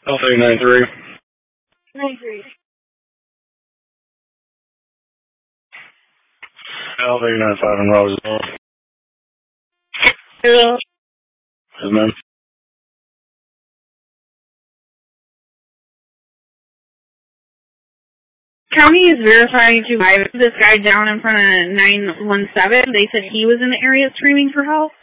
L393. 93. L395 in Roseville. Hello. Yes, ma'am. County is verifying to this guy down in front of 917. They said he was in the area screaming for help.